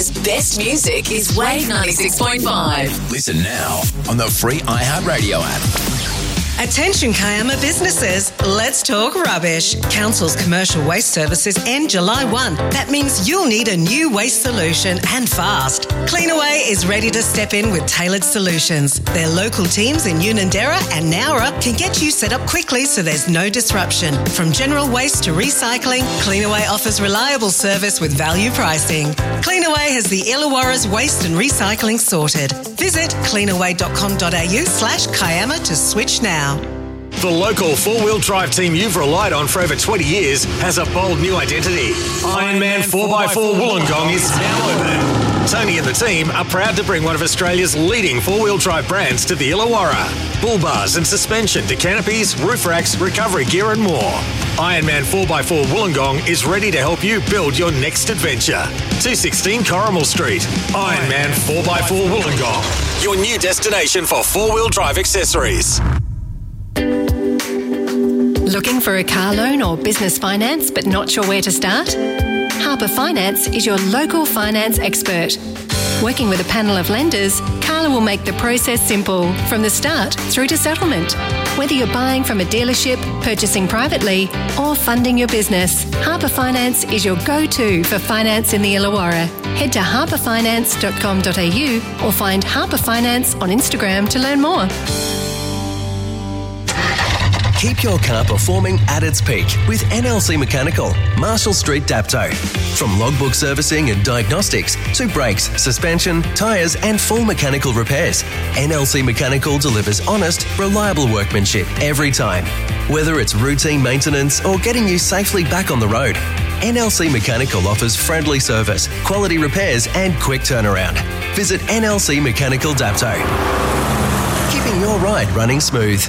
Best music is Wave 96.5. Listen now on the free iHeartRadio app. Attention Kiama businesses, let's talk rubbish. Council's commercial waste services end July 1. That means you'll need a new waste solution and fast. Cleanaway is ready to step in with tailored solutions. Their local teams in Unanderra and Nowra can get you set up quickly so there's no disruption. From general waste to recycling, Cleanaway offers reliable service with value pricing. Cleanaway has the Illawarra's waste and recycling sorted. Visit cleanaway.com.au/Kiama to switch now. The local four-wheel drive team you've relied on for over 20 years has a bold new identity. Ironman 4x4 Wollongong is now open. Tony and the team are proud to bring one of Australia's leading four-wheel drive brands to the Illawarra. Bull bars and suspension to canopies, roof racks, recovery gear and more. Ironman 4x4 Wollongong is ready to help you build your next adventure. 216 Corrimal Street. Ironman 4x4 Wollongong. Your new destination for four-wheel drive accessories. Looking for a car loan or business finance but not sure where to start? Harper Finance is your local finance expert. Working with a panel of lenders, Carla will make the process simple from the start through to settlement. Whether you're buying from a dealership, purchasing privately or funding your business, Harper Finance is your go-to for finance in the Illawarra. Head to harperfinance.com.au or find Harper Finance on Instagram to learn more. Keep your car performing at its peak with NLC Mechanical, Marshall Street, Dapto. From logbook servicing and diagnostics to brakes, suspension, tyres and full mechanical repairs, NLC Mechanical delivers honest, reliable workmanship every time. Whether it's routine maintenance or getting you safely back on the road, NLC Mechanical offers friendly service, quality repairs and quick turnaround. Visit NLC Mechanical Dapto. Keeping your ride running smooth.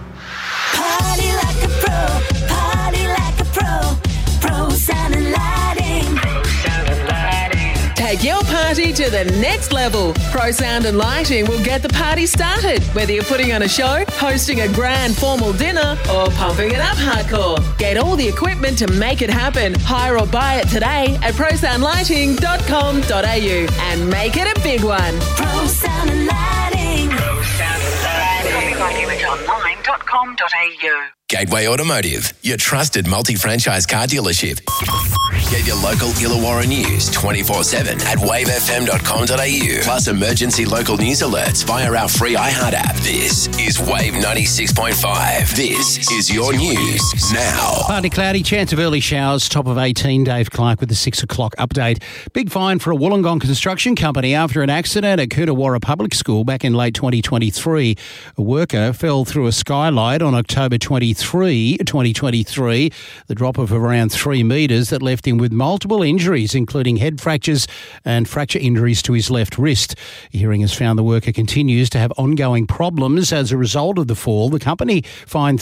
Take your party to the next level. Pro Sound and Lighting will get the party started. Whether you're putting on a show, hosting a grand formal dinner, or pumping it up hardcore. Get all the equipment to make it happen. Hire or buy it today at prosoundlighting.com.au and make it a big one. Pro Sound and Lighting. Pro Sound and Lighting. CopyRightImageOnline.com.au. Gateway Automotive, your trusted multi-franchise car dealership. Get your local Illawarra news 24/7 at wavefm.com.au. Plus emergency local news alerts via our free iHeart app. This is Wave 96.5. This is your news now. Partly cloudy, chance of early showers, top of 18. Dave Clark with the 6 o'clock update. Big fine for a Wollongong construction company after an accident at Coonawarra Public School back in late 2023. A worker fell through a skylight on October 2023. The drop of around 3 metres that left him with multiple injuries, including head fractures and fracture injuries to his left wrist. A hearing has found the worker continues to have ongoing problems as a result of the fall. The company fined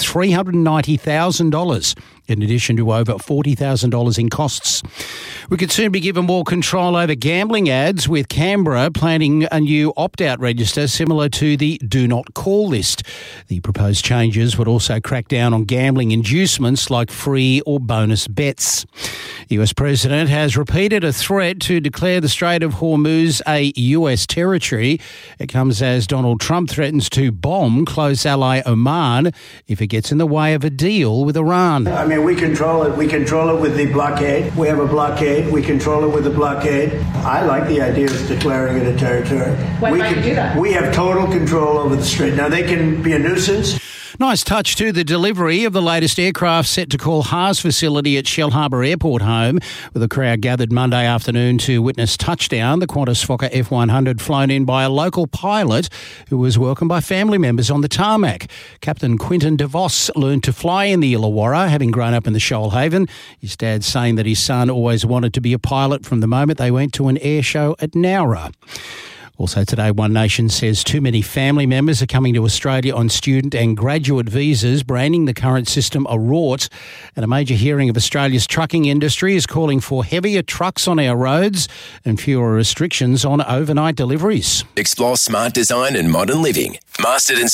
$390,000 in addition to over $40,000 in costs. We could soon be given more control over gambling ads, with Canberra planning a new opt-out register similar to the Do Not Call list. The proposed changes would also crack down on gambling inducements like free or bonus bets. The US President has repeated a threat to declare the Strait of Hormuz a US territory. It comes as Donald Trump threatens to bomb close ally Oman if it gets in the way of a deal with Iran. I mean, we control it. We control it with the blockade. We have a blockade. We control it with the blockade. I like the idea of declaring it a territory. Why might you do that? We have total control over the strait. Now, they can be a nuisance. Nice touch to the delivery of the latest aircraft set to call Haas facility at Shellharbour Airport home, with a crowd gathered Monday afternoon to witness touchdown. The Qantas Fokker F100 flown in by a local pilot who was welcomed by family members on the tarmac. Captain Quinton DeVos learned to fly in the Illawarra, having grown up in the Shoalhaven. His dad saying that his son always wanted to be a pilot from the moment they went to an air show at Nowra. Also today, One Nation says too many family members are coming to Australia on student and graduate visas, branding the current system a rort. And a major hearing of Australia's trucking industry is calling for heavier trucks on our roads and fewer restrictions on overnight deliveries. Explore smart design and modern living. Masterton's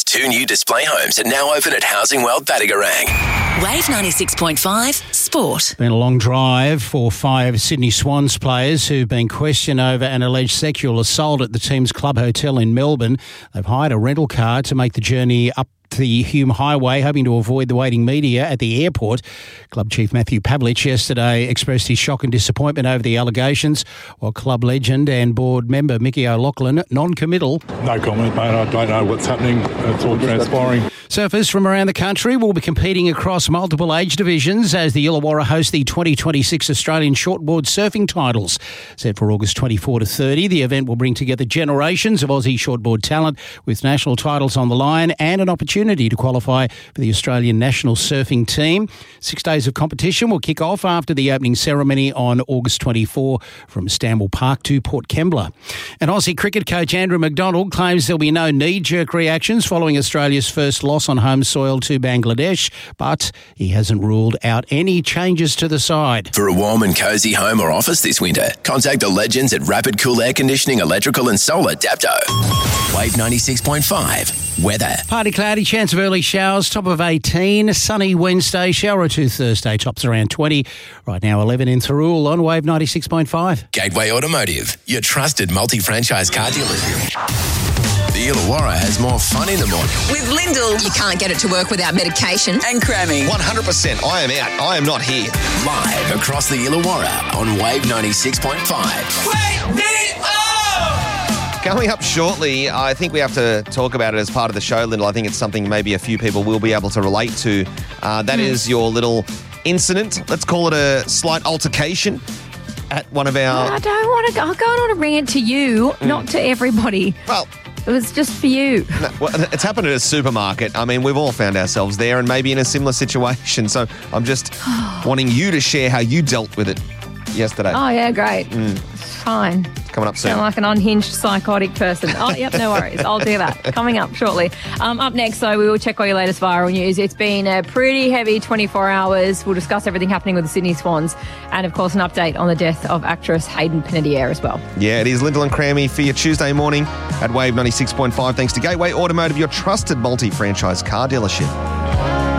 2 new display homes are now open at Housing World Batagarang. Wave 96.5 Sport. Been a long drive for 5 Sydney Swans players who've been questioned over an alleged sexual assault at the team's club hotel in Melbourne. They've hired a rental car to make the journey up the Hume Highway, hoping to avoid the waiting media at the airport. Club chief Matthew Pavlich yesterday expressed his shock and disappointment over the allegations, while club legend and board member Mickey O'Loughlin non-committal. No comment, mate. I don't know what's happening. It's all transpiring. Surfers from around the country will be competing across multiple age divisions as the Illawarra host the 2026 Australian Shortboard Surfing Titles. Set for August 24 to 30, the event will bring together generations of Aussie shortboard talent with national titles on the line and an opportunity to qualify for the Australian national surfing team. 6 days of competition will kick off after the opening ceremony on August 24 from Stanwell Park to Port Kembla. And Aussie cricket coach Andrew McDonald claims there'll be no knee-jerk reactions following Australia's first loss on home soil to Bangladesh, but he hasn't ruled out any changes to the side. For a warm and cosy home or office this winter, contact the legends at Rapid Cool Air Conditioning, Electrical and Solar Dapto. Wave 96.5 weather. Partly cloudy, chance of early showers, top of 18. Sunny Wednesday, shower or two Thursday, tops around 20. Right now 11 in Thirroul on Wave 96.5. Gateway Automotive, your trusted multi-franchise car dealership. The Illawarra has more fun in the morning. With Lyndall, you can't get it to work without medication. And cramming. 100%. I am out. I am not here. Live across the Illawarra on Wave 96.5. Wake me up! Coming up shortly, I think we have to talk about it as part of the show, Lyndall. I think it's something maybe a few people will be able to relate to. That is your little incident. Let's call it a slight altercation at one of our... I don't want to go. I'll go on a rant to you, not to everybody. Well... It was just for you. No, well, it's happened at a supermarket. I mean, we've all found ourselves there and maybe in a similar situation. So I'm just wanting you to share how you dealt with it yesterday. Oh, yeah, great. It's fine. Coming up soon. Sound like an unhinged psychotic person. Oh, yep, no worries. I'll do that. Coming up shortly. Up next, though, we will check all your latest viral news. It's been a pretty heavy 24 hours. We'll discuss everything happening with the Sydney Swans and, of course, an update on the death of actress Hayden Panettiere as well. Yeah, it is Lyndall and Crammy for your Tuesday morning at Wave 96.5. Thanks to Gateway Automotive, your trusted multi-franchise car dealership.